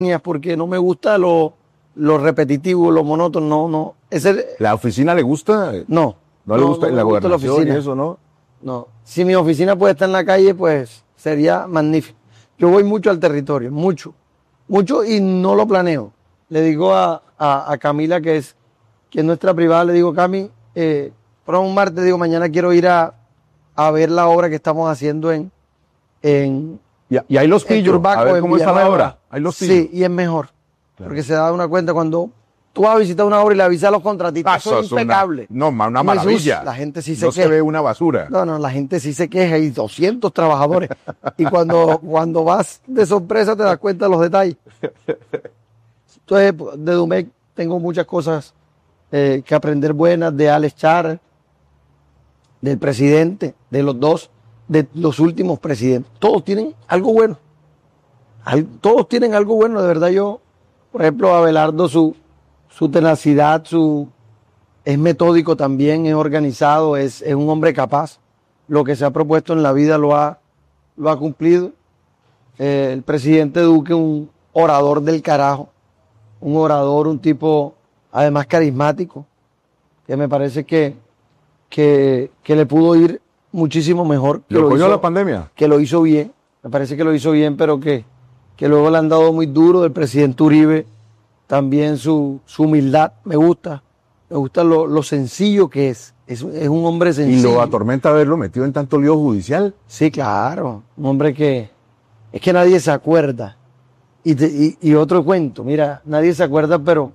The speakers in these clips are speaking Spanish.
porque no me gusta lo repetitivo, lo monótono, no. ¿La oficina le gusta? No. ¿No le gusta la gusta gobernación y eso, no? No. Si mi oficina puede estar en la calle, pues sería magnífico. Yo voy mucho al territorio, mucho y no lo planeo. Le digo a Camila, que es nuestra privada, le digo, Cami, por un martes, digo, mañana quiero ir a ver la obra que estamos haciendo en y ahí los pillo, Turbaco, a ver cómo está la obra. Ahí los pillo. Sí, y es mejor, claro. Porque se da una cuenta cuando tú vas a visitar una obra y le avisas a los contratistas, eso es impecable. Una maravilla. La gente sí se queja. No se ve una basura. No, la gente sí se queja, hay 200 trabajadores. Y cuando vas de sorpresa te das cuenta de los detalles. Entonces, de Domecq tengo muchas cosas que aprender buenas, de Alex Char, del presidente, de los dos, de los últimos presidentes. Todos tienen algo bueno. Todos tienen algo bueno, de verdad. Yo, por ejemplo, Abelardo, su tenacidad, es metódico también, es organizado, es un hombre capaz. Lo que se ha propuesto en la vida lo ha cumplido. El presidente Duque, un orador del carajo, un orador, un tipo además carismático, que me parece que le pudo ir muchísimo mejor. ¿Lo cogió la pandemia? Que lo hizo bien, me parece que lo hizo bien, pero que luego le han dado muy duro. Del presidente Uribe también su humildad, me gusta lo sencillo que es un hombre sencillo. ¿Y lo atormenta haberlo metido en tanto lío judicial? Sí, claro, un hombre que es que nadie se acuerda. Y otro cuento, mira, nadie se acuerda, pero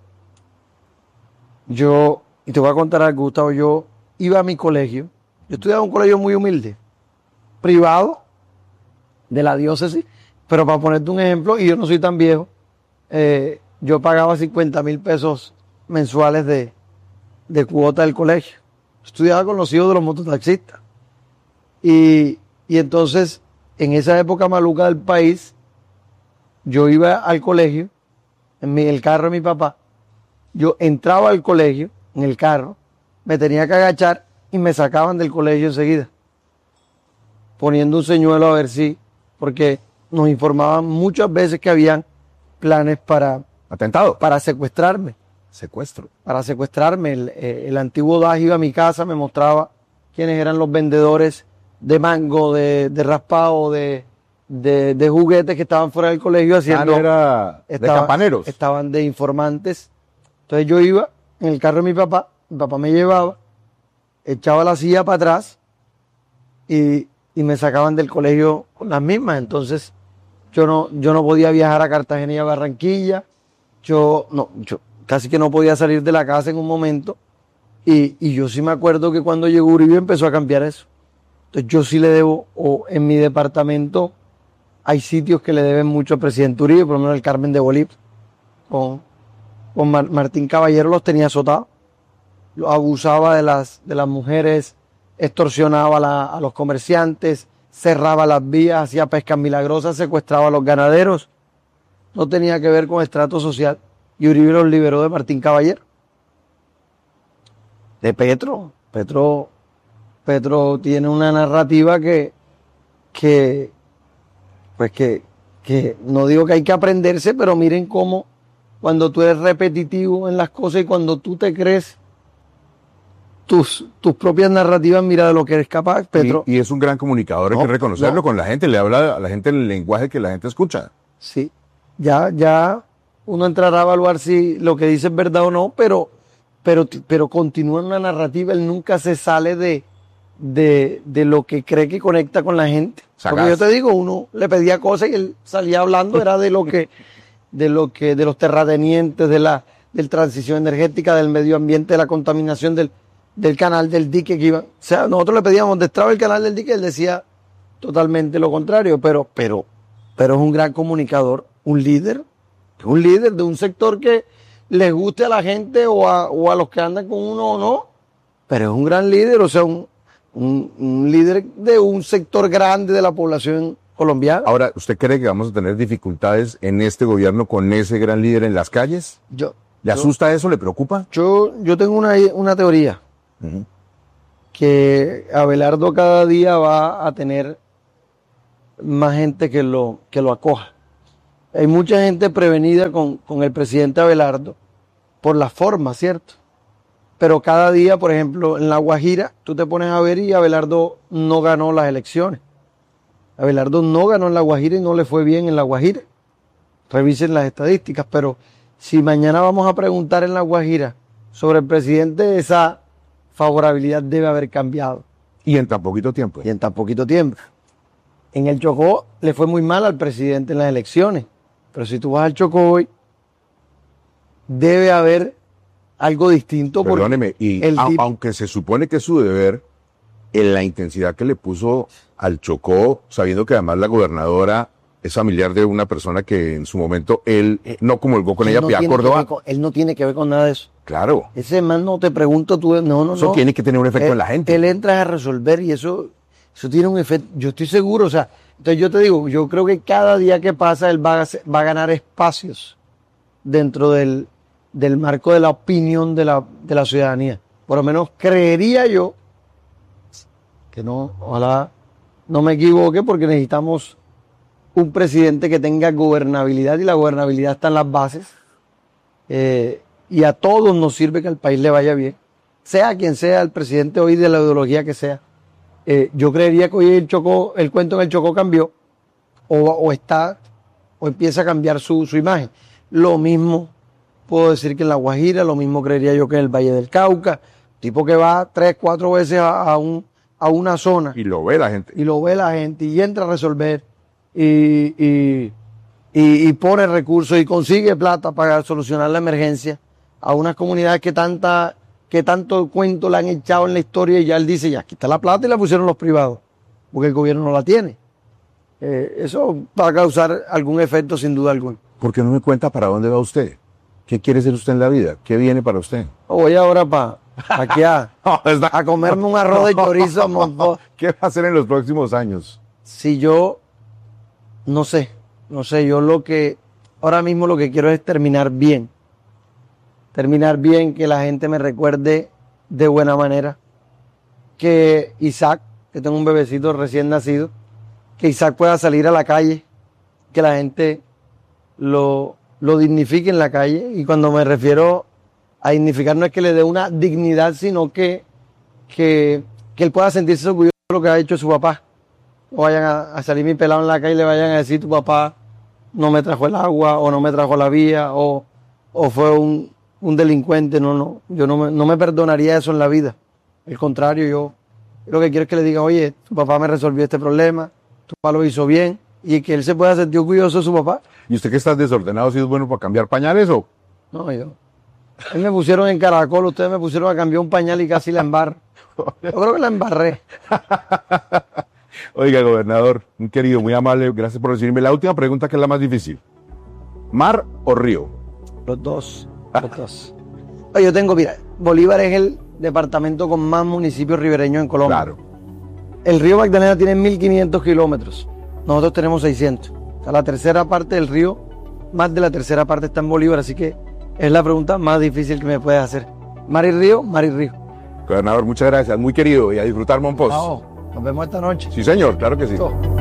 y te voy a contar algo, Gustavo, yo iba a mi colegio, yo estudiaba en un colegio muy humilde, privado, de la diócesis, pero para ponerte un ejemplo, y yo no soy tan viejo, yo pagaba 50,000 pesos mensuales de cuota del colegio. Estudiaba con los hijos de los mototaxistas. Y entonces, en esa época maluca del país, yo iba al colegio, en el carro de mi papá, yo entraba al colegio, en el carro, me tenía que agachar y me sacaban del colegio enseguida, poniendo un señuelo a ver si, porque nos informaban muchas veces que habían planes para... ¿Atentado? Para secuestrarme. Secuestro. Para secuestrarme. El antiguo DAS iba a mi casa, me mostraba quiénes eran los vendedores de mango, de raspado, de juguetes que estaban fuera del colegio haciendo... de campaneros. Estaban de informantes. Entonces yo iba en el carro de mi papá me llevaba, echaba la silla para atrás y me sacaban del colegio con las mismas. Entonces yo no podía viajar a Cartagena y a Barranquilla. Yo casi que no podía salir de la casa en un momento, y yo sí me acuerdo que cuando llegó Uribe empezó a cambiar eso. Entonces yo sí le debo, o en mi departamento hay sitios que le deben mucho al presidente Uribe, por lo menos el Carmen de Bolívar, con Martín Caballero los tenía azotados, abusaba de las mujeres, extorsionaba a los comerciantes, cerraba las vías, hacía pescas milagrosas, secuestraba a los ganaderos. No tenía que ver con estrato social. Y Uribe los liberó de Martín Caballero. De Petro. Petro tiene una narrativa que no digo que hay que aprenderse, pero miren cómo cuando tú eres repetitivo en las cosas y cuando tú te crees tus propias narrativas, mira de lo que eres capaz, Petro. Y es un gran comunicador, hay que reconocerlo con la gente, le habla a la gente en el lenguaje que la gente escucha. Sí. Ya uno entrará a evaluar si lo que dice es verdad o no, pero continúa en una narrativa, él nunca se sale de lo que cree que conecta con la gente. Sagaz. Porque yo te digo, uno le pedía cosas y él salía hablando, era de los terratenientes, del transición energética, del medio ambiente, de la contaminación del canal del dique que iba. O sea, nosotros le pedíamos destraba el canal del dique, él decía totalmente lo contrario, pero es un gran comunicador, un líder de un sector que les guste a la gente o a los que andan con uno o no, pero es un gran líder, o sea, un líder de un sector grande de la población colombiana. Ahora, ¿usted cree que vamos a tener dificultades en este gobierno con ese gran líder en las calles? ¿Le asusta eso? ¿Le preocupa? Yo tengo una teoría, que Abelardo cada día va a tener más gente que lo acoja. Hay mucha gente prevenida con el presidente Abelardo por la forma, ¿cierto? Pero cada día, por ejemplo, en La Guajira, tú te pones a ver y Abelardo no ganó las elecciones. Abelardo no ganó en La Guajira y no le fue bien en La Guajira. Revisen las estadísticas, pero si mañana vamos a preguntar en La Guajira sobre el presidente, esa favorabilidad debe haber cambiado. Y en tan poquito tiempo. Y en tan poquito tiempo. En el Chocó le fue muy mal al presidente en las elecciones, pero si tú vas al Chocó hoy, debe haber algo distinto. Perdóneme, y aunque se supone que es su deber, en la intensidad que le puso al Chocó, sabiendo que además la gobernadora es familiar de una persona que en su momento él no comulgó con ella, Piedad Córdoba. Él no tiene que ver con nada de eso. Claro. Ese man no te pregunto, tú, no. Eso tiene que tener un efecto en la gente. Él entra a resolver y eso tiene un efecto, yo estoy seguro, o sea, entonces yo te digo, yo creo que cada día que pasa él va a ganar espacios dentro del marco de la opinión de la ciudadanía. Por lo menos creería yo que no, ojalá no me equivoque, porque necesitamos un presidente que tenga gobernabilidad, y la gobernabilidad está en las bases, y a todos nos sirve que al país le vaya bien, sea quien sea el presidente hoy, de la ideología que sea. Yo creería que hoy el cuento en el Chocó cambió, o empieza a cambiar su imagen. Lo mismo puedo decir que en La Guajira, lo mismo creería yo que en el Valle del Cauca, tipo que va 3, 4 veces a una zona. Y lo ve la gente. Y entra a resolver, y pone recursos y consigue plata para solucionar la emergencia a unas comunidades que tanto cuento le han echado en la historia, y ya él dice, ya aquí está la plata y la pusieron los privados, porque el gobierno no la tiene. Eso va a causar algún efecto sin duda alguna. ¿Por qué no me cuenta para dónde va usted? ¿Qué quiere ser usted en la vida? ¿Qué viene para usted? Voy ahora aquí a comerme un arroz de chorizo. ¿Qué va a hacer en los próximos años? Si yo, no sé, yo ahora mismo lo que quiero es terminar bien, que la gente me recuerde de buena manera, que Isaac, que tengo un bebecito recién nacido, que Isaac pueda salir a la calle, que la gente lo dignifique en la calle, y cuando me refiero a dignificar no es que le dé una dignidad, sino que él pueda sentirse orgulloso de lo que ha hecho su papá. No vayan a salir mi pelado en la calle y le vayan a decir, tu papá no me trajo el agua, o no me trajo la vía, o fue un delincuente. No, yo no me perdonaría eso en la vida. Al contrario, yo lo que quiero es que le digan, oye, tu papá me resolvió este problema, tu papá lo hizo bien, y que él se pueda sentir orgulloso de su papá. ¿Y usted que está desordenado, si es bueno para cambiar pañales o? No, él me pusieron en Caracol, ustedes me pusieron a cambiar un pañal y casi la embarro. Yo creo que la embarré. Oiga, gobernador, un querido, muy amable, gracias por recibirme. La última pregunta, que es la más difícil. ¿Mar o río? Los dos. Yo tengo, mira, Bolívar es el departamento con más municipios ribereños en Colombia. Claro. El río Magdalena tiene 1.500 kilómetros. Nosotros tenemos 600. O sea, la tercera parte del río, más de la tercera parte está en Bolívar, así que es la pregunta más difícil que me puedes hacer. ¿Mar y río? Mar y río. Gobernador, muchas gracias, muy querido, y a disfrutar Monpós. Nos vemos esta noche. Sí, señor, claro que sí.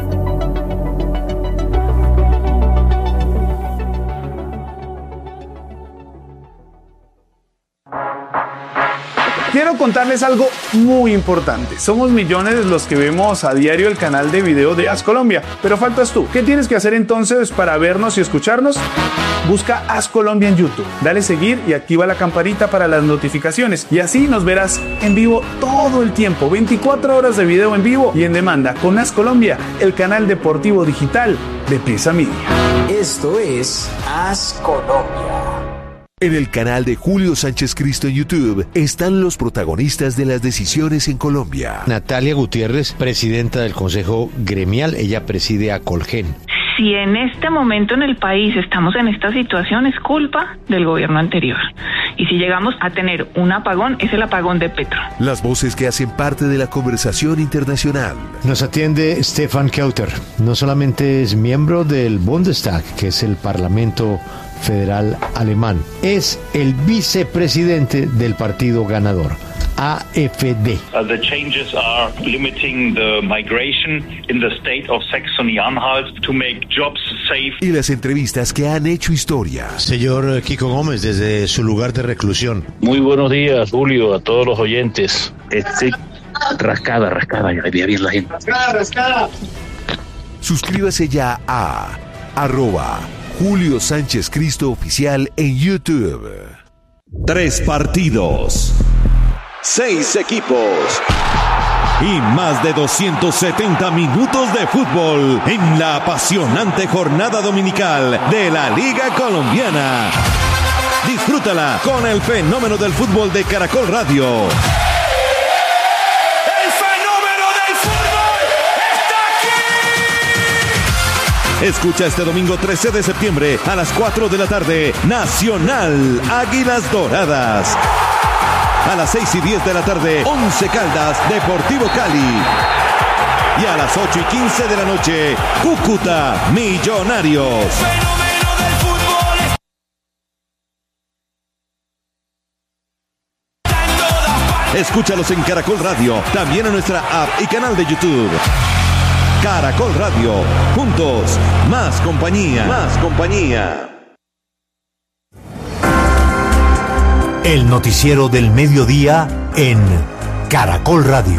Quiero contarles algo muy importante. Somos millones los que vemos a diario el canal de video de Haz Colombia, pero faltas tú. ¿Qué tienes que hacer entonces para vernos y escucharnos? Busca Haz Colombia en YouTube, dale seguir y activa la campanita para las notificaciones, y así nos verás en vivo todo el tiempo, 24 horas de video en vivo y en demanda con Haz Colombia, el canal deportivo digital de Prisa Media. Esto es Haz Colombia. En el canal de Julio Sánchez Cristo en YouTube están los protagonistas de las decisiones en Colombia. Natalia Gutiérrez, presidenta del Consejo Gremial, ella preside a Colgen. Si en este momento en el país estamos en esta situación, es culpa del gobierno anterior. Y si llegamos a tener un apagón, es el apagón de Petro. Las voces que hacen parte de la conversación internacional. Nos atiende Stefan Kauter. No solamente es miembro del Bundestag, que es el parlamento Federal Alemán. Es el vicepresidente del partido ganador, AfD. The changes are limiting the migration in the state of Saxony-Anhalt to make jobs safe. Y las entrevistas que han hecho historia. Señor Kiko Gómez, desde su lugar de reclusión. Muy buenos días, Julio, a todos los oyentes. Rascada, ya veía bien la gente. Rascada. Suscríbase ya a @Julio Sánchez Cristo Oficial en YouTube. 3 partidos, 6 equipos y más de 270 minutos de fútbol en la apasionante jornada dominical de la Liga Colombiana. Disfrútala con el fenómeno del fútbol de Caracol Radio. Escucha este domingo 13 de septiembre a las 4 de la tarde, Nacional Águilas Doradas. A las 6:10 de la tarde, 11 Caldas, Deportivo Cali. Y a las 8:15 de la noche, Cúcuta Millonarios. Escúchalos en Caracol Radio, también en nuestra app y canal de YouTube. Caracol Radio, juntos, más compañía. El noticiero del mediodía en Caracol Radio.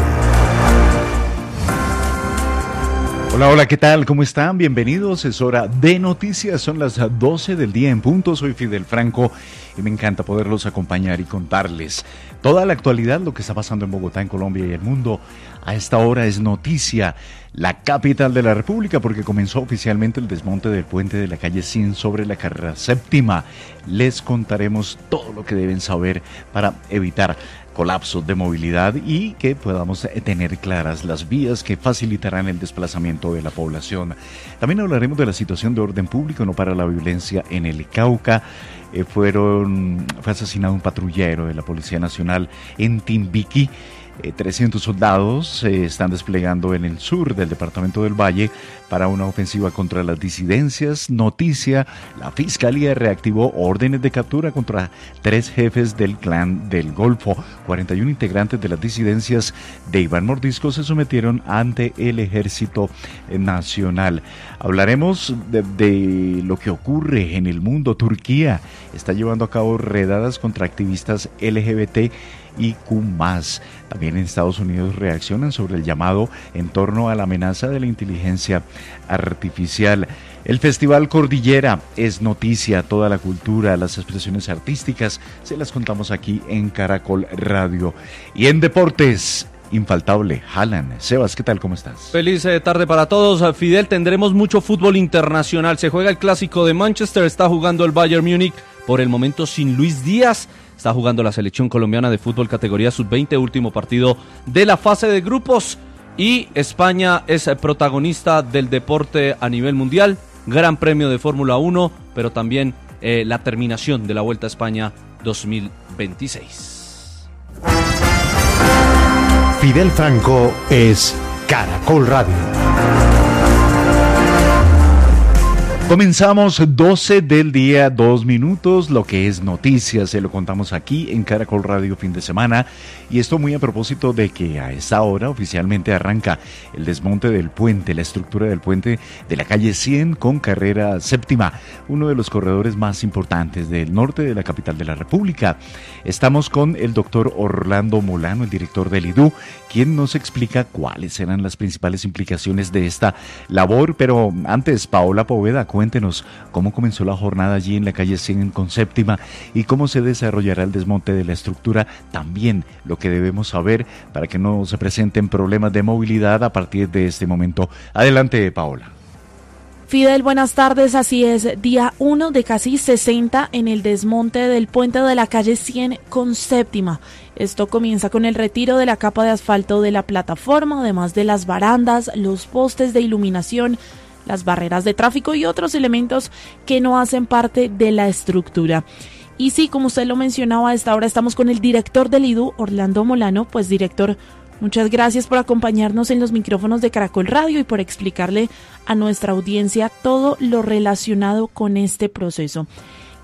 Hola, ¿qué tal? ¿Cómo están? Bienvenidos, es hora de noticias, son las 12 del día en punto, soy Fidel Franco y me encanta poderlos acompañar y contarles toda la actualidad, lo que está pasando en Bogotá, en Colombia y el mundo. A esta hora es noticia la capital de la República porque comenzó oficialmente el desmonte del puente de la calle 100 sobre la carrera séptima. Les contaremos todo lo que deben saber para evitar colapsos de movilidad y que podamos tener claras las vías que facilitarán el desplazamiento de la población. También hablaremos de la situación de orden público, no para la violencia en el Cauca. Fue asesinado un patrullero de la Policía Nacional en Timbiquí. 300 soldados se están desplegando en el sur del departamento del Valle para una ofensiva contra las disidencias. Noticia, la Fiscalía reactivó órdenes de captura contra 3 jefes del Clan del Golfo. 41 integrantes de las disidencias de Iván Mordisco se sometieron ante el Ejército Nacional. Hablaremos de lo que ocurre en el mundo. Turquía está llevando a cabo redadas contra activistas LGBT y Q+. También en Estados Unidos reaccionan sobre el llamado en torno a la amenaza de la inteligencia artificial. El Festival Cordillera es noticia, toda la cultura, las expresiones artísticas, se las contamos aquí en Caracol Radio. Y en deportes, infaltable, Haaland. Sebas, ¿qué tal? ¿Cómo estás? Feliz tarde para todos. Fidel, tendremos mucho fútbol internacional. Se juega el clásico de Manchester, está jugando el Bayern Múnich, por el momento sin Luis Díaz. Está jugando la selección colombiana de fútbol categoría sub-20, último partido de la fase de grupos. Y España es protagonista del deporte a nivel mundial. Gran premio de Fórmula 1, pero también la terminación de la Vuelta a España 2026. Fidel Franco es Caracol Radio. Comenzamos 12 del día, 2 minutos, lo que es noticias, se lo contamos aquí en Caracol Radio fin de semana, y esto muy a propósito de que a esta hora oficialmente arranca el desmonte del puente, la estructura del puente de la calle 100 con carrera séptima, uno de los corredores más importantes del norte de la capital de la República. Estamos con el doctor Orlando Molano, el director del IDU, quien nos explica cuáles serán las principales implicaciones de esta labor, pero antes, Paola Poveda, cuéntenos cómo comenzó la jornada allí en la calle 100 con séptima y cómo se desarrollará el desmonte de la estructura, también lo que debemos saber para que no se presenten problemas de movilidad a partir de este momento. Adelante, Paola. Fidel, buenas tardes, así es, día 1 de casi 60 en el desmonte del puente de la calle 100 con séptima. Esto comienza con el retiro de la capa de asfalto de la plataforma, además de las barandas, los postes de iluminación, las barreras de tráfico y otros elementos que no hacen parte de la estructura. Y sí, como usted lo mencionaba, a esta hora estamos con el director del IDU, Orlando Molano. Pues director, muchas gracias por acompañarnos en los micrófonos de Caracol Radio y por explicarle a nuestra audiencia todo lo relacionado con este proceso.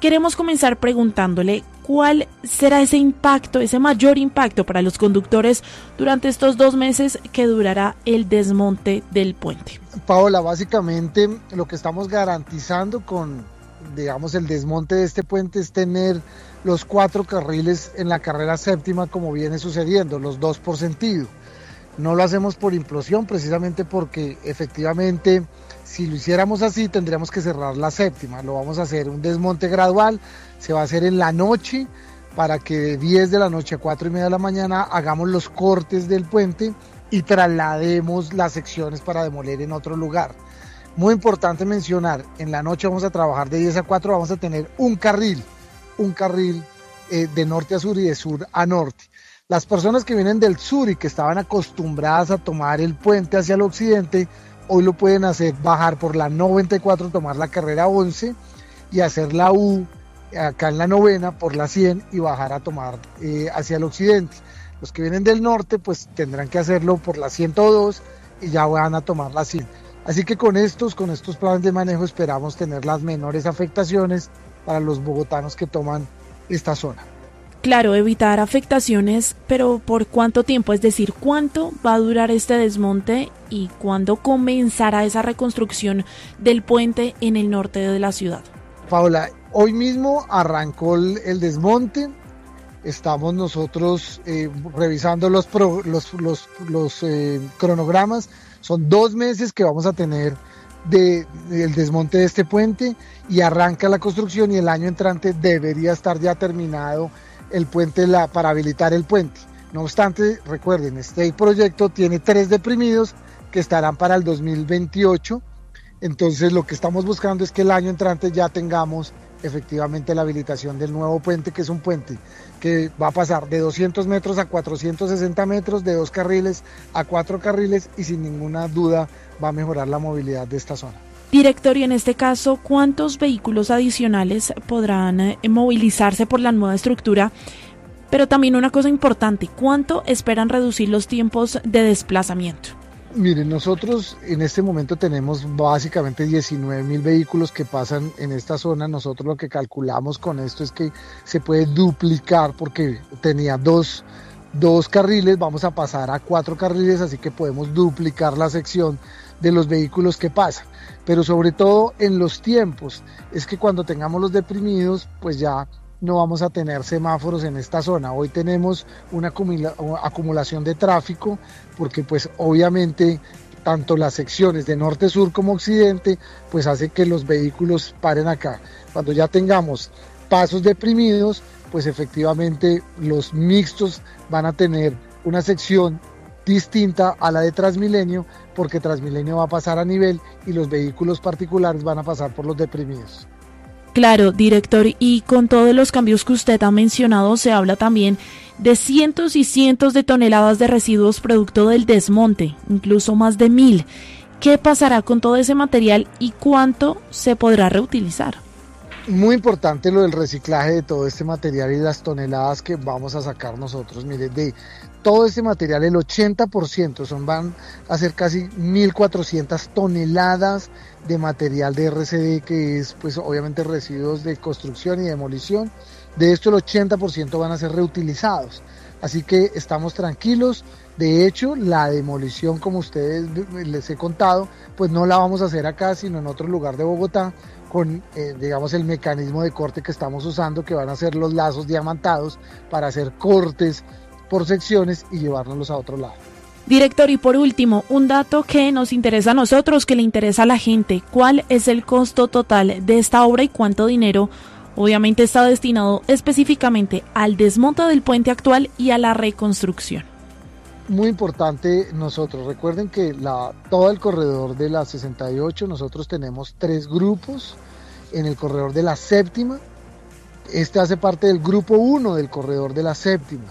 Queremos comenzar preguntándole cuál será ese impacto, ese mayor impacto para los conductores durante estos 2 meses que durará el desmonte del puente. Paola, básicamente lo que estamos garantizando con, digamos, el desmonte de este puente es tener los 4 carriles en la carrera séptima como viene sucediendo, los 2 por sentido. No lo hacemos por implosión, precisamente porque efectivamente si lo hiciéramos así tendríamos que cerrar la séptima. Lo vamos a hacer un desmonte gradual, se va a hacer en la noche para que de 10 de la noche a 4:30 de la mañana hagamos los cortes del puente y traslademos las secciones para demoler en otro lugar. Muy importante mencionar, en la noche vamos a trabajar de 10 a 4, vamos a tener un carril de norte a sur y de sur a norte. Las personas que vienen del sur y que estaban acostumbradas a tomar el puente hacia el occidente, hoy lo pueden hacer, bajar por la 94, tomar la carrera 11 y hacer la U acá en la 9 por la 100 y bajar a tomar hacia el occidente. Los que vienen del norte pues tendrán que hacerlo por la 102 y ya van a tomar la 100. Así que con estos planes de manejo esperamos tener las menores afectaciones para los bogotanos que toman esta zona. Claro, evitar afectaciones, pero ¿por cuánto tiempo? Es decir, ¿cuánto va a durar este desmonte y cuándo comenzará esa reconstrucción del puente en el norte de la ciudad? Paola, hoy mismo arrancó el desmonte. Estamos nosotros revisando los cronogramas. Son 2 meses que vamos a tener del desmonte de este puente y arranca la construcción y el año entrante debería estar ya terminado el puente para habilitar el puente. No obstante, recuerden, este proyecto tiene 3 deprimidos que estarán para el 2028. Entonces lo que estamos buscando es que el año entrante ya tengamos efectivamente la habilitación del nuevo puente, que es un puente que va a pasar de 200 metros a 460 metros, de 2 carriles a 4 carriles y sin ninguna duda va a mejorar la movilidad de esta zona. Director, y en este caso, ¿cuántos vehículos adicionales podrán movilizarse por la nueva estructura? Pero también una cosa importante, ¿cuánto esperan reducir los tiempos de desplazamiento? Miren, nosotros en este momento tenemos básicamente 19.000 vehículos que pasan en esta zona. Nosotros lo que calculamos con esto es que se puede duplicar porque tenía dos carriles, vamos a pasar a 4 carriles, así que podemos duplicar la sección de los vehículos que pasan. Pero sobre todo en los tiempos, es que cuando tengamos los deprimidos, pues ya no vamos a tener semáforos en esta zona. Hoy tenemos una acumulación de tráfico porque pues obviamente tanto las secciones de norte-sur como occidente pues hace que los vehículos paren acá. Cuando ya tengamos pasos deprimidos, pues efectivamente los mixtos van a tener una sección distinta a la de Transmilenio, porque Transmilenio va a pasar a nivel y los vehículos particulares van a pasar por los deprimidos. Claro, director, y con todos los cambios que usted ha mencionado, se habla también de cientos y cientos de toneladas de residuos producto del desmonte, incluso más de 1.000. ¿Qué pasará con todo ese material y cuánto se podrá reutilizar? Muy importante lo del reciclaje de todo este material y las toneladas que vamos a sacar nosotros. Mire, de todo este material el 80% van a ser casi 1.400 toneladas de material de RCD, que es pues obviamente residuos de construcción y demolición. De esto el 80% van a ser reutilizados, así que estamos tranquilos. De hecho, la demolición, como ustedes les he contado, pues no la vamos a hacer acá, sino en otro lugar de Bogotá, con digamos el mecanismo de corte que estamos usando, que van a ser los lazos diamantados para hacer cortes por secciones y llevárnoslos a otro lado. Director, y por último, un dato que nos interesa a nosotros, que le interesa a la gente. ¿Cuál es el costo total de esta obra y cuánto dinero obviamente está destinado específicamente al desmonte del puente actual y a la reconstrucción? Muy importante, nosotros recuerden que todo el corredor de la 68 nosotros tenemos 3 grupos. En el corredor de la séptima, este hace parte del grupo 1 del corredor de la séptima.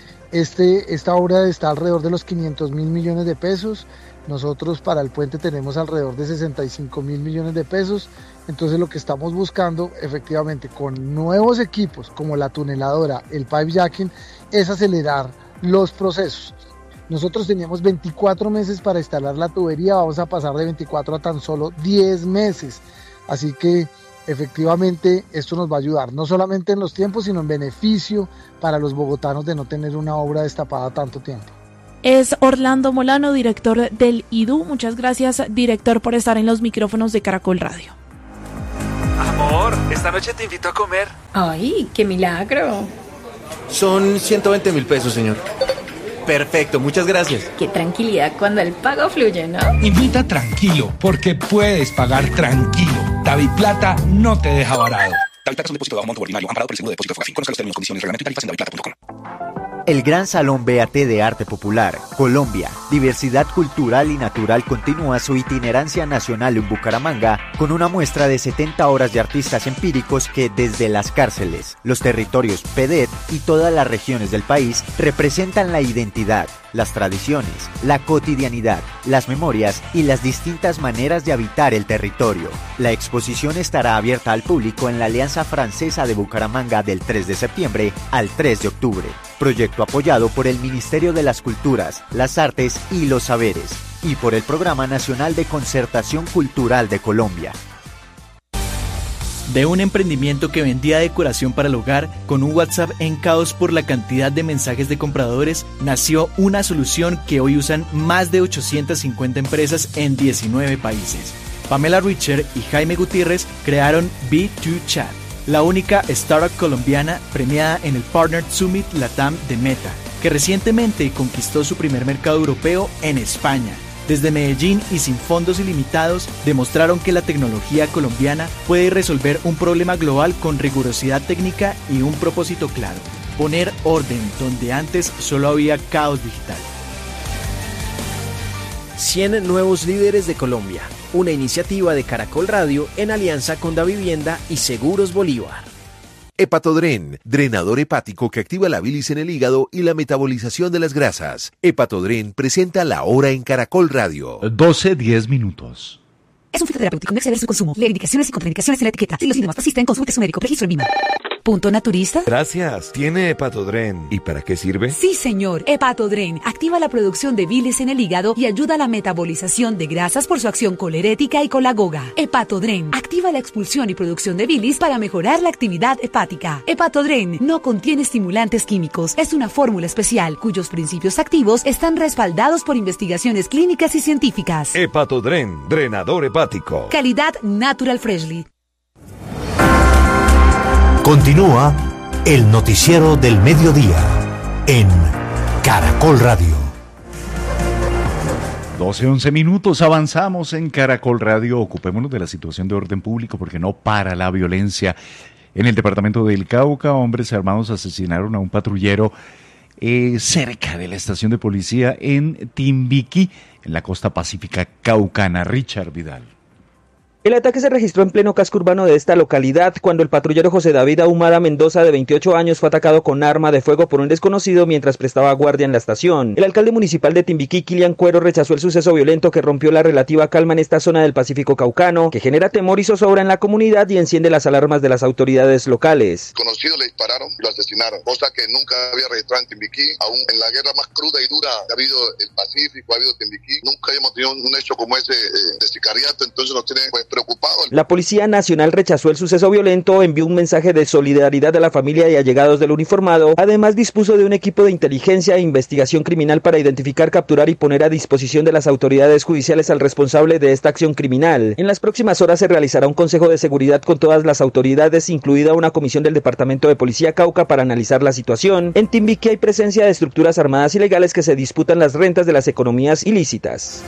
Esta obra está alrededor de los 500.000 millones de pesos. Nosotros para el puente tenemos alrededor de 65.000 millones de pesos. Entonces lo que estamos buscando efectivamente con nuevos equipos como la tuneladora, el pipe jacking, es acelerar los procesos. Nosotros teníamos 24 meses para instalar la tubería, vamos a pasar de 24 a tan solo 10 meses. Así que efectivamente esto nos va a ayudar, no solamente en los tiempos, sino en beneficio para los bogotanos de no tener una obra destapada tanto tiempo. Es Orlando Molano, director del IDU. Muchas gracias, director, por estar en los micrófonos de Caracol Radio. Amor, esta noche te invito a comer. ¡Ay, qué milagro! Son 120.000 pesos, señor. Perfecto, muchas gracias. Qué tranquilidad cuando el pago fluye, ¿no? Invita tranquilo, porque puedes pagar tranquilo. DaviPlata no te deja varado. DaviPlata es un depósito de bajo monto ordinario amparado por el seguro de depósito FOGAFI. Conozca los términos, condiciones, reglamento y tarifas en daviplata.com. El Gran Salón BAT de Arte Popular, Colombia, Diversidad Cultural y Natural continúa su itinerancia nacional en Bucaramanga con una muestra de 70 obras de artistas empíricos que desde las cárceles, los territorios PEDET y todas las regiones del país representan la identidad, las tradiciones, la cotidianidad, las memorias y las distintas maneras de habitar el territorio. La exposición estará abierta al público en la Alianza Francesa de Bucaramanga del 3 de septiembre al 3 de octubre. Proyecto apoyado por el Ministerio de las Culturas, las Artes y los Saberes y por el Programa Nacional de Concertación Cultural de Colombia. De un emprendimiento que vendía decoración para el hogar, con un WhatsApp en caos por la cantidad de mensajes de compradores, nació una solución que hoy usan más de 850 empresas en 19 países. Pamela Richer y Jaime Gutiérrez crearon B2Chat, la única startup colombiana premiada en el Partner Summit Latam de Meta, que recientemente conquistó su primer mercado europeo en España. Desde Medellín y sin fondos ilimitados, demostraron que la tecnología colombiana puede resolver un problema global con rigurosidad técnica y un propósito claro: poner orden donde antes solo había caos digital. 100 nuevos líderes de Colombia, una iniciativa de Caracol Radio en alianza con Davivienda y Seguros Bolívar. Hepatodren, drenador hepático que activa la bilis en el hígado y la metabolización de las grasas. Hepatodren presenta La Hora en Caracol Radio. 12:10. Es un fitoterapéutico, no exceder su consumo. Lee indicaciones y contraindicaciones en la etiqueta. Si los síntomas persisten, consulte a su médico. Registro en VIMA. ¿Punto naturista? Gracias. ¿Tiene Hepatodren? ¿Y para qué sirve? Sí, señor. Hepatodren activa la producción de bilis en el hígado y ayuda a la metabolización de grasas por su acción colerética y colagoga. Hepatodren activa la expulsión y producción de bilis para mejorar la actividad hepática. Hepatodren no contiene estimulantes químicos. Es una fórmula especial cuyos principios activos están respaldados por investigaciones clínicas y científicas. Hepatodren, drenador hepático. Calidad Natural Freshly. Continúa el noticiero del mediodía en Caracol Radio. 12:11. Avanzamos en Caracol Radio. Ocupémonos de la situación de orden público porque no para la violencia. En el departamento del Cauca, hombres armados asesinaron a un patrullero cerca de la estación de policía en Timbiquí, en la costa pacífica caucana. Richard Vidal. El ataque se registró en pleno casco urbano de esta localidad, cuando el patrullero José David Ahumada Mendoza, de 28 años, fue atacado con arma de fuego por un desconocido mientras prestaba guardia en la estación. El alcalde municipal de Timbiquí, Kilian Cuero, rechazó el suceso violento que rompió la relativa calma en esta zona del Pacífico caucano, que genera temor y zozobra en la comunidad y enciende las alarmas de las autoridades locales. Conocidos le dispararon y lo asesinaron, cosa que nunca había registrado en Timbiquí. Aún en la guerra más cruda y dura que ha habido el Pacífico, ha habido Timbiquí, nunca habíamos tenido un hecho como ese de sicariato, entonces nos tiene preocupados. La Policía Nacional rechazó el suceso violento, envió un mensaje de solidaridad a la familia y allegados del uniformado. Además, dispuso de un equipo de inteligencia e investigación criminal para identificar, capturar y poner a disposición de las autoridades judiciales al responsable de esta acción criminal. En las próximas horas se realizará un consejo de seguridad con todas las autoridades, incluida una comisión del Departamento de Policía Cauca, para analizar la situación. En Timbiquí hay presencia de estructuras armadas ilegales que se disputan las rentas de las economías ilícitas.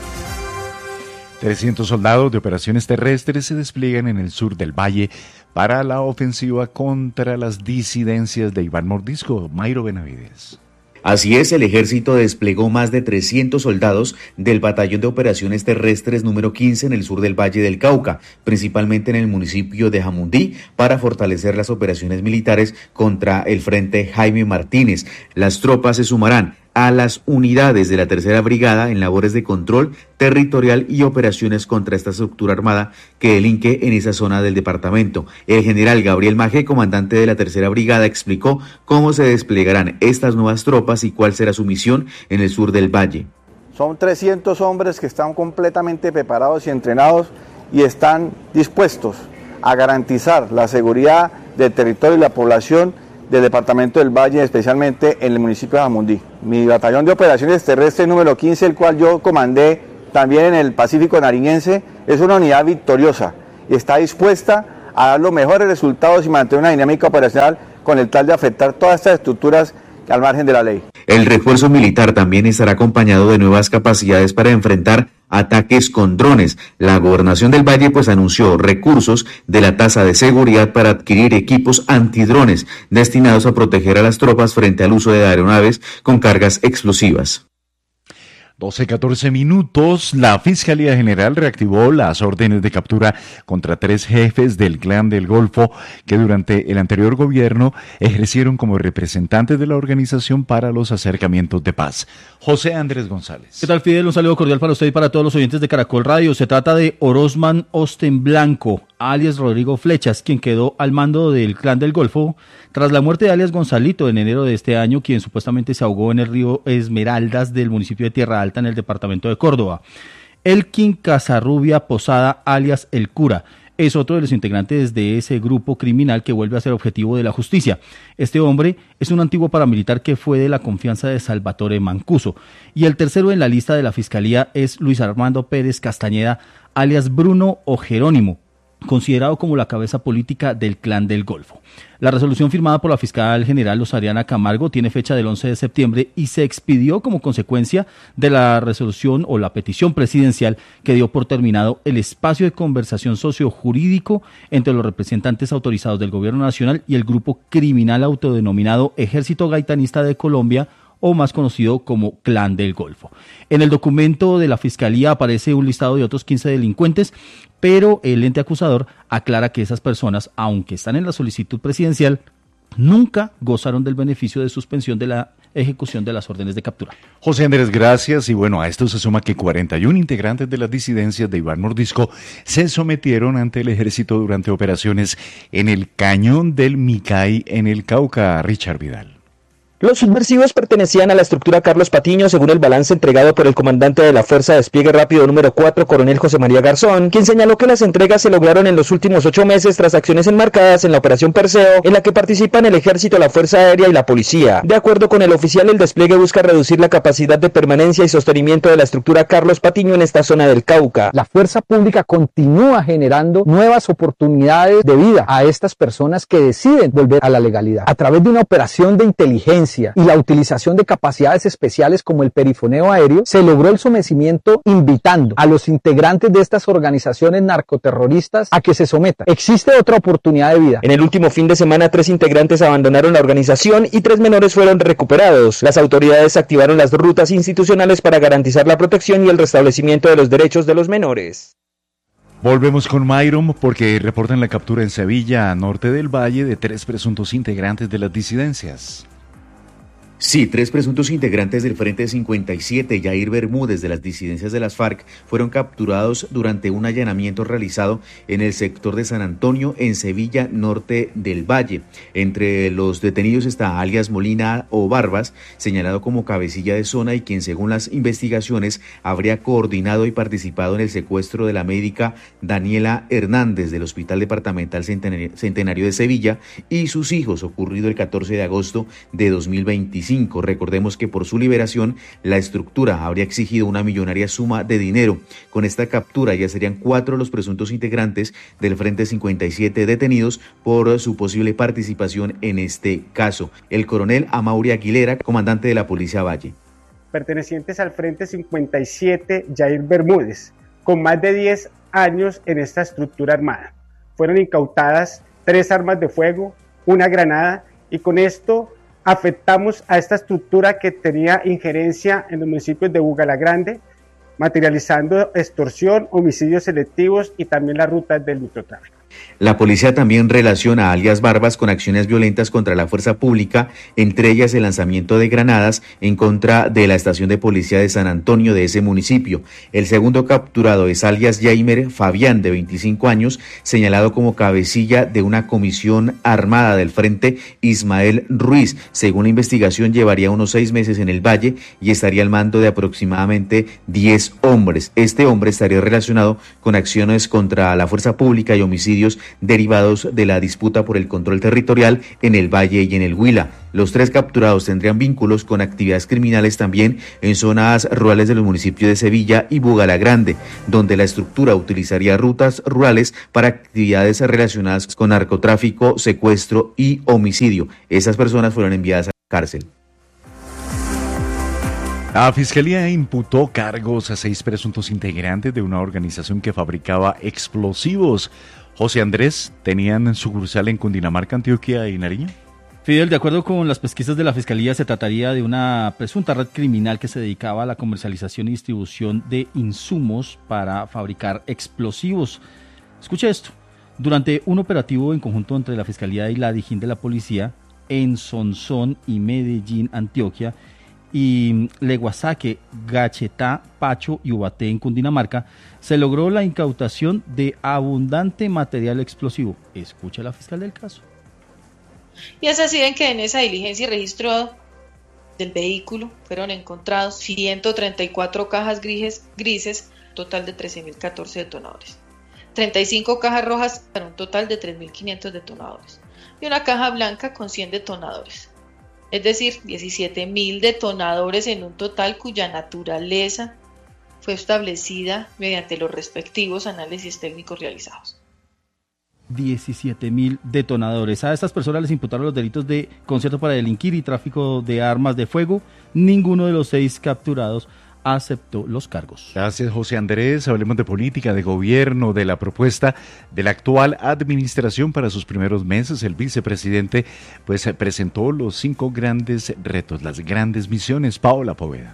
300 soldados de operaciones terrestres se despliegan en el sur del valle para la ofensiva contra las disidencias de Iván Mordisco. Mayro Benavides. Así es, el ejército desplegó más de 300 soldados del Batallón de Operaciones Terrestres número 15 en el sur del Valle del Cauca, principalmente en el municipio de Jamundí, para fortalecer las operaciones militares contra el Frente Jaime Martínez. Las tropas se sumarán a las unidades de la Tercera Brigada en labores de control territorial y operaciones contra esta estructura armada que delinque en esa zona del departamento. El general Gabriel Magé, comandante de la Tercera Brigada, explicó cómo se desplegarán estas nuevas tropas y cuál será su misión en el sur del valle. Son 300 hombres que están completamente preparados y entrenados y están dispuestos a garantizar la seguridad del territorio y la población del departamento del Valle, especialmente en el municipio de Jamundí. Mi batallón de operaciones terrestres número 15, el cual yo comandé también en el Pacífico Nariñense, es una unidad victoriosa y está dispuesta a dar los mejores resultados y mantener una dinámica operacional con el tal de afectar todas estas estructuras al margen de la ley. El refuerzo militar también estará acompañado de nuevas capacidades para enfrentar ataques con drones. La Gobernación del Valle anunció recursos de la tasa de seguridad para adquirir equipos antidrones destinados a proteger a las tropas frente al uso de aeronaves con cargas explosivas. 12:14 minutos. La Fiscalía General reactivó las órdenes de captura contra 3 jefes del Clan del Golfo que durante el anterior gobierno ejercieron como representantes de la organización para los acercamientos de paz. José Andrés González. ¿Qué tal, Fidel? Un saludo cordial para usted y para todos los oyentes de Caracol Radio. Se trata de Orozman Osten Blanco, alias Rodrigo Flechas, quien quedó al mando del Clan del Golfo tras la muerte de alias Gonzalito en enero de este año, quien supuestamente se ahogó en el río Esmeraldas del municipio de Tierra Alta en el departamento de Córdoba. Elkin Casarrubia Posada, alias El Cura, es otro de los integrantes de ese grupo criminal que vuelve a ser objetivo de la justicia. Este hombre es un antiguo paramilitar que fue de la confianza de Salvatore Mancuso. Y el tercero en la lista de la Fiscalía es Luis Armando Pérez Castañeda, alias Bruno o Jerónimo, considerado como la cabeza política del Clan del Golfo. La resolución firmada por la fiscal general Lozariana Camargo tiene fecha del 11 de septiembre y se expidió como consecuencia de la resolución o la petición presidencial que dio por terminado el espacio de conversación sociojurídico entre los representantes autorizados del Gobierno Nacional y el grupo criminal autodenominado Ejército Gaitanista de Colombia, o más conocido como Clan del Golfo. En el documento de la Fiscalía aparece un listado de otros 15 delincuentes, pero el ente acusador aclara que esas personas, aunque están en la solicitud presidencial, nunca gozaron del beneficio de suspensión de la ejecución de las órdenes de captura. José Andrés, gracias. Y bueno, a esto se suma que 41 integrantes de las disidencias de Iván Mordisco se sometieron ante el ejército durante operaciones en el Cañón del Micay en el Cauca. Richard Vidal. Los subversivos pertenecían a la estructura Carlos Patiño, según el balance entregado por el comandante de la Fuerza de Despliegue Rápido número 4, coronel José María Garzón, quien señaló que las entregas se lograron en los últimos 8 meses tras acciones enmarcadas en la Operación Perseo, en la que participan el Ejército, la Fuerza Aérea y la Policía. De acuerdo con el oficial, el despliegue busca reducir la capacidad de permanencia y sostenimiento de la estructura Carlos Patiño en esta zona del Cauca. La fuerza pública continúa generando nuevas oportunidades de vida a estas personas que deciden volver a la legalidad a través de una operación de inteligencia y la utilización de capacidades especiales como el perifoneo aéreo. Se logró el sometimiento invitando a los integrantes de estas organizaciones narcoterroristas a que se sometan. Existe otra oportunidad de vida. En el último fin de semana, 3 integrantes abandonaron la organización y 3 menores fueron recuperados. Las autoridades activaron las rutas institucionales para garantizar la protección y el restablecimiento de los derechos de los menores. Volvemos con Myron porque reportan la captura en Sevilla, norte del Valle, de 3 presuntos integrantes de las disidencias. Sí, 3 presuntos integrantes del Frente 57, Yair Bermúdez, de las disidencias de las FARC, fueron capturados durante un allanamiento realizado en el sector de San Antonio, en Sevilla, norte del Valle. Entre los detenidos está alias Molina o Barbas, señalado como cabecilla de zona y quien, según las investigaciones, habría coordinado y participado en el secuestro de la médica Daniela Hernández del Hospital Departamental Centenario de Sevilla y sus hijos, ocurrido el 14 de agosto de 2025. Recordemos que por su liberación la estructura habría exigido una millonaria suma de dinero. Con esta captura ya serían 4 los presuntos integrantes del Frente 57 detenidos por su posible participación en este caso. El coronel Amaury Aguilera, comandante de la Policía Valle. Pertenecientes al Frente 57, Yair Bermúdez, con más de 10 años en esta estructura armada. Fueron incautadas 3 armas de fuego, 1 granada, y con esto afectamos a esta estructura que tenía injerencia en los municipios de Bugalagrande, materializando extorsión, homicidios selectivos y también las rutas del microtráfico. La policía también relaciona a alias Barbas con acciones violentas contra la fuerza pública, entre ellas el lanzamiento de granadas en contra de la estación de policía de San Antonio de ese municipio. El segundo capturado es alias Yaimer Fabián, de 25 años, señalado como cabecilla de una comisión armada del Frente Ismael Ruiz. Según la investigación, llevaría unos 6 meses en el Valle y estaría al mando de aproximadamente 10 hombres. Este hombre estaría relacionado con acciones contra la fuerza pública y homicidios homicidios derivados de la disputa por el control territorial en el Valle y en el Huila. Los 3 capturados tendrían vínculos con actividades criminales también en zonas rurales de los municipios de Sevilla y Bugalagrande, donde la estructura utilizaría rutas rurales para actividades relacionadas con narcotráfico, secuestro y homicidio. Esas personas fueron enviadas a la cárcel. La Fiscalía imputó cargos a 6 presuntos integrantes de una organización que fabricaba explosivos. José Andrés, ¿tenían sucursal en Cundinamarca, Antioquia y Nariño? Fidel, de acuerdo con las pesquisas de la Fiscalía, se trataría de una presunta red criminal que se dedicaba a la comercialización y distribución de insumos para fabricar explosivos. Escuche esto. Durante un operativo en conjunto entre la Fiscalía y la Dijín de la Policía en Sonsón y Medellín, Antioquia, y Leguasaque, Gachetá, Pacho y Ubaté en Cundinamarca, se logró la incautación de abundante material explosivo. Escucha la fiscal del caso. Y es así en que en esa diligencia y registro del vehículo fueron encontrados 134 cajas grises, total de 13.014 detonadores, 35 cajas rojas para un total de 3.500 detonadores y una caja blanca con 100 detonadores, es decir, 17.000 detonadores en un total cuya naturaleza fue establecida mediante los respectivos análisis técnicos realizados. 17.000 detonadores. A estas personas les imputaron los delitos de concierto para delinquir y tráfico de armas de fuego. Ninguno de los 6 capturados aceptó los cargos. Gracias, José Andrés. Hablemos de política, de gobierno, de la propuesta de la actual administración para sus primeros meses. El vicepresidente presentó los 5 grandes retos, las grandes misiones. Paola Poveda.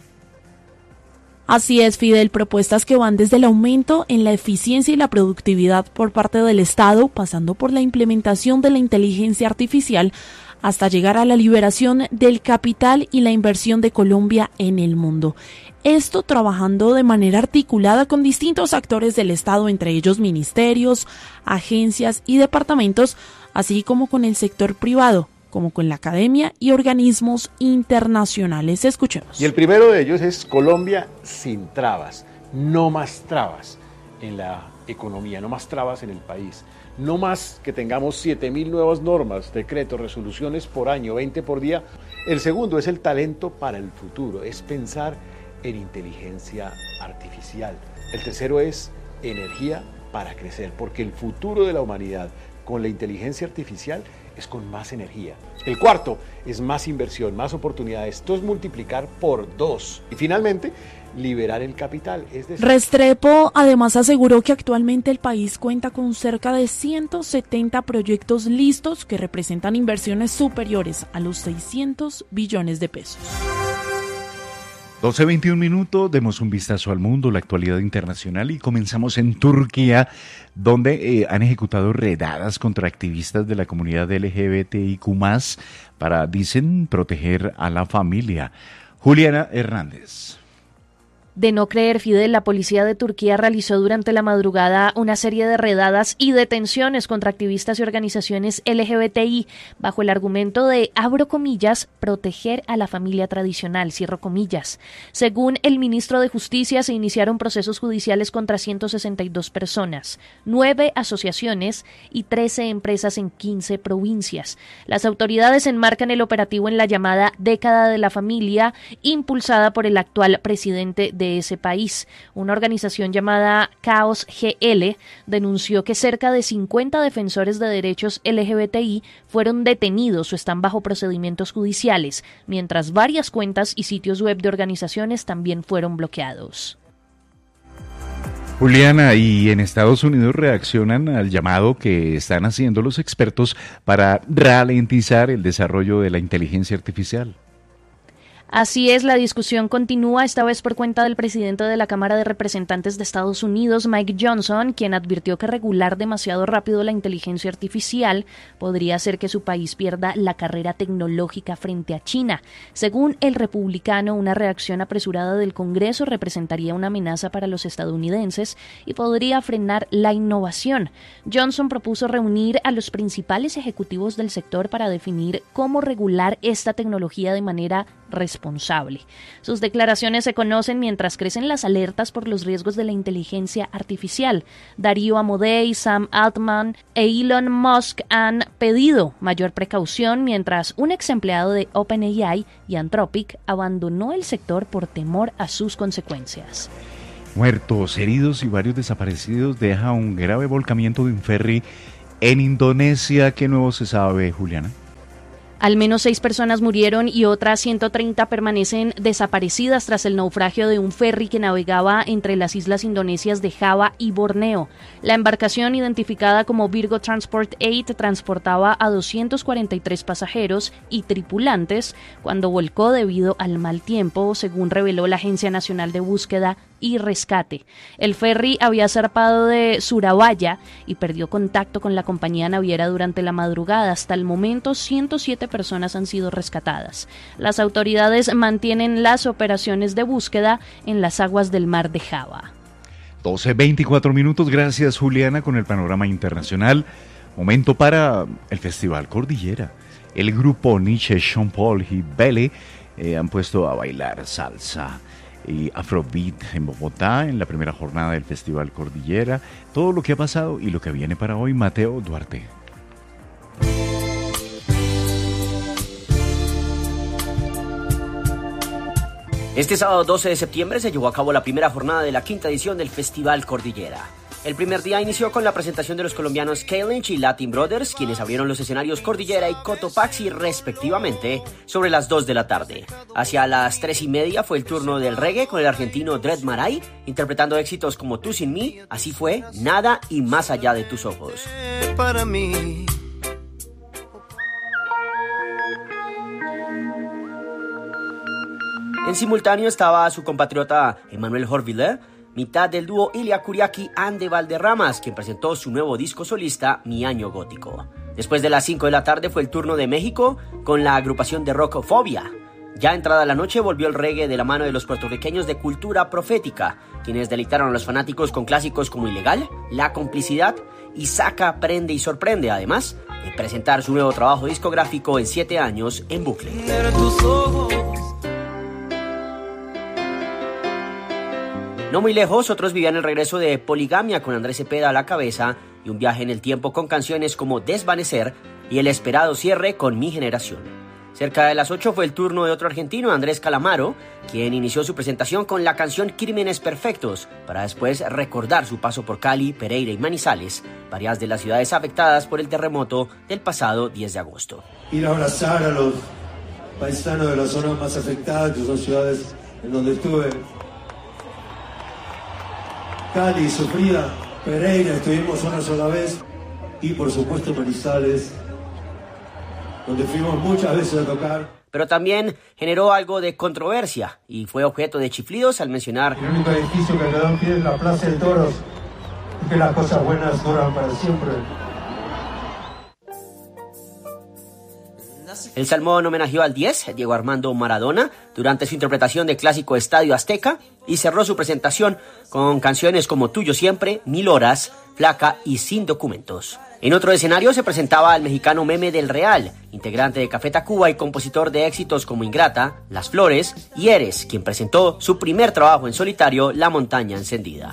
Así es, Fidel, propuestas que van desde el aumento en la eficiencia y la productividad por parte del Estado, pasando por la implementación de la inteligencia artificial, hasta llegar a la liberación del capital y la inversión de Colombia en el mundo. Esto trabajando de manera articulada con distintos actores del Estado, entre ellos ministerios, agencias y departamentos, así como con el sector privado, como con la academia y organismos internacionales. Escuchemos. Y el primero de ellos es Colombia sin trabas, no más trabas en la economía, no más trabas en el país, no más que tengamos 7.000 nuevas normas, decretos, resoluciones por año, 20 por día. El segundo es el talento para el futuro, es pensar en inteligencia artificial. El tercero es energía para crecer, porque el futuro de la humanidad con la inteligencia artificial es con más energía. El cuarto es más inversión, más oportunidades. Esto es multiplicar por 2. Y finalmente, liberar el capital. Es decir, Restrepo además aseguró que actualmente el país cuenta con cerca de 170 proyectos listos que representan inversiones superiores a los 600 billones de pesos. 12:21, demos un vistazo al mundo, la actualidad internacional, y comenzamos en Turquía, donde han ejecutado redadas contra activistas de la comunidad LGBTIQ+, para, dicen, proteger a la familia. Juliana Hernández. De no creer, Fidel, la policía de Turquía realizó durante la madrugada una serie de redadas y detenciones contra activistas y organizaciones LGBTI bajo el argumento de, abro comillas, proteger a la familia tradicional, cierro comillas. Según el ministro de Justicia, se iniciaron procesos judiciales contra 162 personas, 9 asociaciones y 13 empresas en 15 provincias. Las autoridades enmarcan el operativo en la llamada década de la familia, impulsada por el actual presidente de ese país. Una organización llamada Caos GL denunció que cerca de 50 defensores de derechos LGBTI fueron detenidos o están bajo procedimientos judiciales, mientras varias cuentas y sitios web de organizaciones también fueron bloqueados. Juliana, y en Estados Unidos reaccionan al llamado que están haciendo los expertos para ralentizar el desarrollo de la inteligencia artificial. Así es, la discusión continúa, esta vez por cuenta del presidente de la Cámara de Representantes de Estados Unidos, Mike Johnson, quien advirtió que regular demasiado rápido la inteligencia artificial podría hacer que su país pierda la carrera tecnológica frente a China. Según el republicano, una reacción apresurada del Congreso representaría una amenaza para los estadounidenses y podría frenar la innovación. Johnson propuso reunir a los principales ejecutivos del sector para definir cómo regular esta tecnología de manera responsable. Sus declaraciones se conocen mientras crecen las alertas por los riesgos de la inteligencia artificial. Darío Amodei, Sam Altman e Elon Musk han pedido mayor precaución mientras un ex empleado de OpenAI y Anthropic abandonó el sector por temor a sus consecuencias. Muertos, heridos y varios desaparecidos deja un grave volcamiento de un ferry en Indonesia. ¿Qué nuevo se sabe, Juliana? Al menos 6 personas murieron y otras 130 permanecen desaparecidas tras el naufragio de un ferry que navegaba entre las islas indonesias de Java y Borneo. La embarcación, identificada como Virgo Transport 8, transportaba a 243 pasajeros y tripulantes cuando volcó debido al mal tiempo, según reveló la Agencia Nacional de Búsqueda y Rescate. El ferry había zarpado de Surabaya y perdió contacto con la compañía naviera durante la madrugada. Hasta el momento, 107 personas han sido rescatadas. Las autoridades mantienen las operaciones de búsqueda en las aguas del mar de Java. 12:24 minutos. Gracias, Juliana, con el panorama internacional. Momento para el Festival Cordillera. El grupo Nietzsche, Sean Paul y Belle han puesto a bailar salsa y Afrobeat en Bogotá en la primera jornada del Festival Cordillera. Todo lo que ha pasado y lo que viene para hoy, Mateo Duarte. Este sábado 12 de septiembre se llevó a cabo la primera jornada de la quinta edición del Festival Cordillera. El primer día inició con la presentación de los colombianos K-Lynch y Latin Brothers, quienes abrieron los escenarios Cordillera y Cotopaxi respectivamente sobre las 2 de la tarde. Hacia las 3:30 fue el turno del reggae con el argentino Dread Marai, interpretando éxitos como Tú sin mí, Así fue, Nada y Más allá de tus ojos. Para mí. En simultáneo estaba su compatriota Emmanuel Horviller, mitad del dúo Ilia Kuriaki and de Valderramas, quien presentó su nuevo disco solista, Mi Año Gótico. Después de las 5 de la tarde fue el turno de México con la agrupación de rock Fobia. Ya entrada la noche volvió el reggae de la mano de los puertorriqueños de Cultura Profética, quienes deleitaron a los fanáticos con clásicos como Ilegal, La Complicidad y Saca, Prende y Sorprende, además de presentar su nuevo trabajo discográfico en 7 años en bucle. No muy lejos, otros vivían el regreso de Poligamia con Andrés Cepeda a la cabeza y un viaje en el tiempo con canciones como Desvanecer y el esperado cierre con Mi Generación. Cerca de las 8 fue el turno de otro argentino, Andrés Calamaro, quien inició su presentación con la canción Crímenes Perfectos, para después recordar su paso por Cali, Pereira y Manizales, varias de las ciudades afectadas por el terremoto del pasado 10 de agosto. Ir a abrazar a los paisanos de las zonas más afectadas, que son ciudades en donde estuve. Cali, sufrida, Pereira, estuvimos una sola vez, y por supuesto Manizales, donde fuimos muchas veces a tocar. Pero también generó algo de controversia y fue objeto de chiflidos al mencionar: el único edificio que quedó en pie es la Plaza de Toros, y que las cosas buenas duran para siempre. El Salmón homenajeó al 10, Diego Armando Maradona, durante su interpretación del clásico Estadio Azteca y cerró su presentación con canciones como Tuyo Siempre, 1000 Horas, Flaca y Sin Documentos. En otro escenario se presentaba al mexicano Meme del Real, integrante de Café Tacuba y compositor de éxitos como Ingrata, Las Flores y Eres, quien presentó su primer trabajo en solitario, La Montaña Encendida.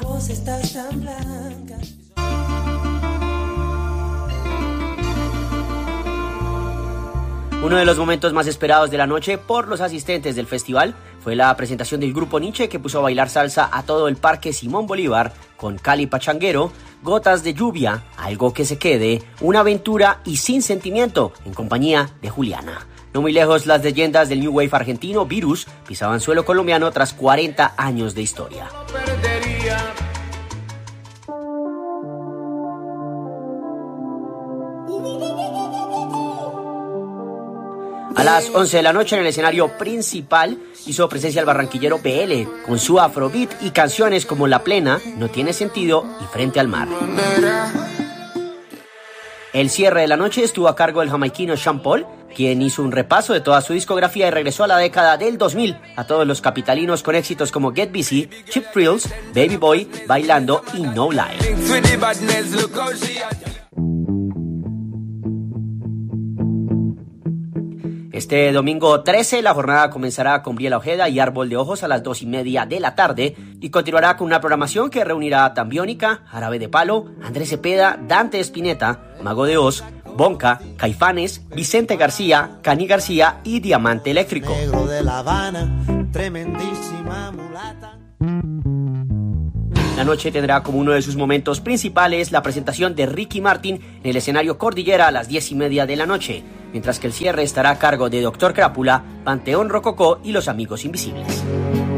Uno de los momentos más esperados de la noche por los asistentes del festival fue la presentación del grupo Nietzsche, que puso a bailar salsa a todo el Parque Simón Bolívar con Cali Pachanguero, Gotas de Lluvia, Algo que se quede, Una aventura y Sin sentimiento, en compañía de Juliana. No muy lejos, las leyendas del New Wave argentino Virus pisaban suelo colombiano tras 40 años de historia. A las 11 de la noche en el escenario principal hizo presencia el barranquillero PL con su Afrobeat y canciones como La Plena, No Tiene Sentido y Frente al Mar. El cierre de la noche estuvo a cargo del jamaiquino Sean Paul, quien hizo un repaso de toda su discografía y regresó a la década del 2000 a todos los capitalinos con éxitos como Get Busy, Cheap Thrills, Baby Boy, Bailando y No Lie. Este domingo 13 la jornada comenzará con Briela Ojeda y Árbol de Ojos a las 2:30 de la tarde y continuará con una programación que reunirá a Tambiónica, Jarabe de Palo, Andrés Cepeda, Dante Spinetta, Mago de Oz, Bonca, Caifanes, Vicente García, Cani García y Diamante Eléctrico. Negro de La Habana, tremendísima mulata. La noche tendrá como uno de sus momentos principales la presentación de Ricky Martin en el escenario Cordillera a las 10:30 de la noche, mientras que el cierre estará a cargo de Dr. Crápula, Panteón Rococó y Los Amigos Invisibles.